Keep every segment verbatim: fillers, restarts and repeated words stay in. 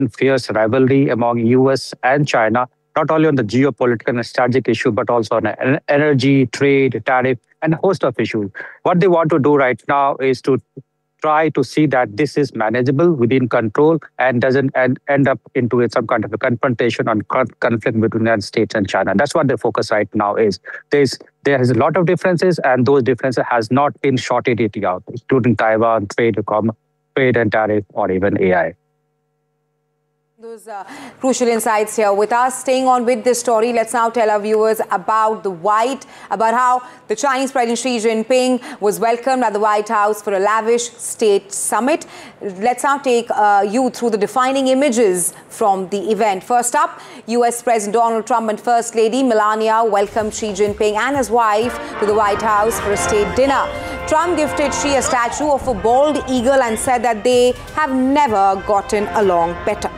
fierce rivalry among U S and China, not only on the geopolitical and strategic issue, but also on energy, trade, tariff, and a host of issues. What they want to do right now is to try to see that this is manageable, within control, and doesn't end, end up into some kind of a confrontation or conflict between the United States and China. That's what their focus right now is. There's, there is a lot of differences, and those differences has not been sorted it out, including Taiwan, trade, trade and tariff, or even A I. Those uh, crucial insights here with us. Staying on with this story, let's now tell our viewers about the White, about how the Chinese President Xi Jinping was welcomed at the White House for a lavish state summit. Let's now take uh, you through the defining images from the event. First up, U S President Donald Trump and First Lady Melania welcomed Xi Jinping and his wife to the White House for a state dinner. Trump gifted Xi a statue of a bald eagle and said that they have never gotten along better.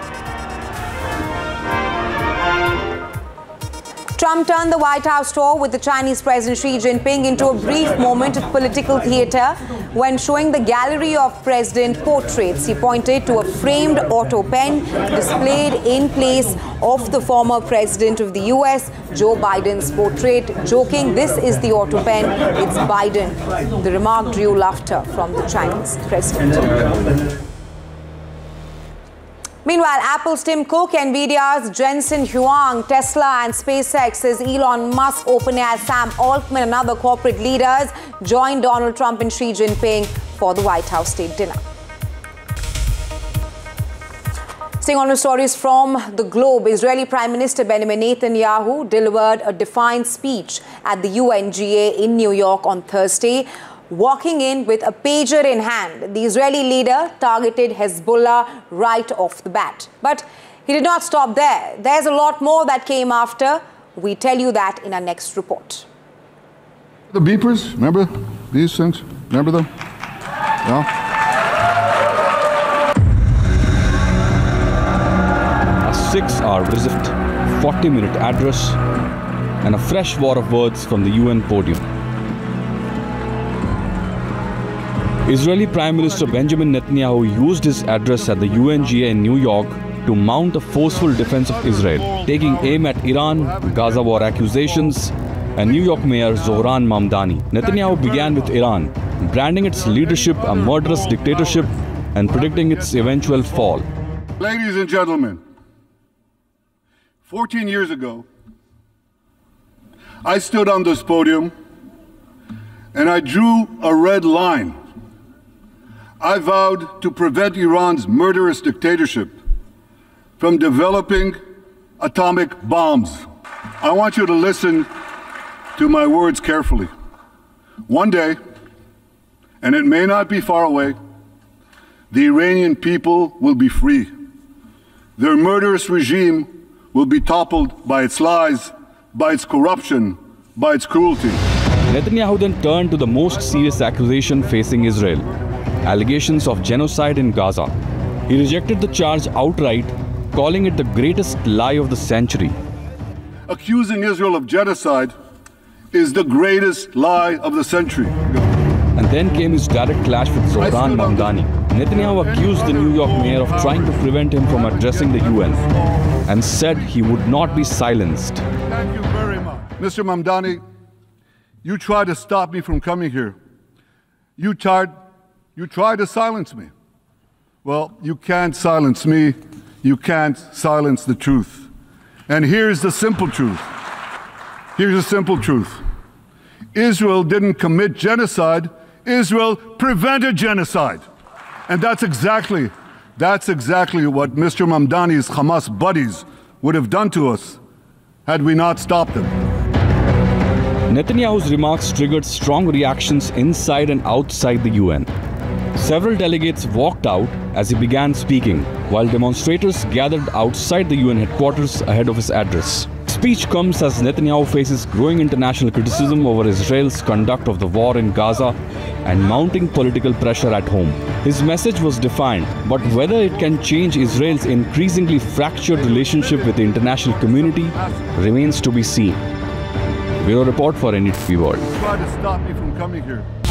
Trump turned the White House tour with the Chinese President Xi Jinping into a brief moment of political theater when showing the gallery of president portraits. He pointed to a framed auto pen displayed in place of the former president of the U S, Joe Biden's portrait, joking, "This is the auto pen, it's Biden." The remark drew laughter from the Chinese president. Meanwhile, Apple's Tim Cook, Nvidia's Jensen Huang, Tesla and SpaceX's Elon Musk, OpenAI's Sam Altman and other corporate leaders joined Donald Trump and Xi Jinping for the White House state dinner. Staying on with stories from the globe, Israeli Prime Minister Benjamin Netanyahu delivered a defiant speech at the U N G A in New York on Thursday. Walking in with a pager in hand, the Israeli leader targeted Hezbollah right off the bat. But he did not stop there. There's a lot more that came after. We tell you that in our next report. The beepers, remember these things? Remember them? Yeah. A six-hour visit, forty-minute address, and a fresh war of words from the U N podium. Israeli Prime Minister Benjamin Netanyahu used his address at the U N G A in New York to mount a forceful defense of Israel, taking aim at Iran, Gaza war accusations, and New York Mayor Zohran Mamdani. Netanyahu began with Iran, branding its leadership a murderous dictatorship and predicting its eventual fall. Ladies and gentlemen, fourteen years ago, I stood on this podium and I drew a red line. I vowed to prevent Iran's murderous dictatorship from developing atomic bombs. I want you to listen to my words carefully. One day, and it may not be far away, the Iranian people will be free. Their murderous regime will be toppled by its lies, by its corruption, by its cruelty. Netanyahu then turned to the most serious accusation facing Israel: allegations of genocide in Gaza. He rejected the charge outright, calling it the greatest lie of the century. Accusing Israel of genocide is the greatest lie of the century. And then came his direct clash with Zohran Mamdani. Netanyahu accused the New York mayor of trying to prevent him from addressing the U N and said he would not be silenced. Thank you very much. Mister Mamdani, you tried to stop me from coming here. You tried You try to silence me. Well, you can't silence me. You can't silence the truth. And here's the simple truth. Here's the simple truth. Israel didn't commit genocide. Israel prevented genocide. And that's exactly, that's exactly what Mister Mamdani's Hamas buddies would have done to us had we not stopped them. Netanyahu's remarks triggered strong reactions inside and outside the U N. Several delegates walked out as he began speaking, while demonstrators gathered outside the U N headquarters ahead of his address. Speech comes as Netanyahu faces growing international criticism over Israel's conduct of the war in Gaza and mounting political pressure at home. His message was defiant, but whether it can change Israel's increasingly fractured relationship with the international community remains to be seen. Bureau report for N D T V World. Try to stop me from coming here.